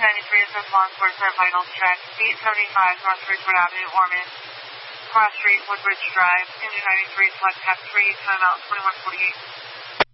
93 is Long Sports at Vitals Check. 875 North Bridgeport Avenue, Ormond. Cross Street, Woodbridge Drive. Engine 93, select tax 3, timeout 2148.